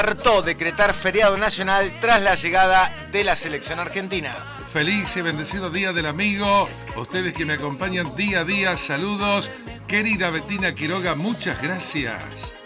descartó decretar feriado nacional tras la llegada de la selección argentina. Feliz y bendecido Día del Amigo. Ustedes que me acompañan día a día, saludos. Querida Betina Quiroga, muchas gracias.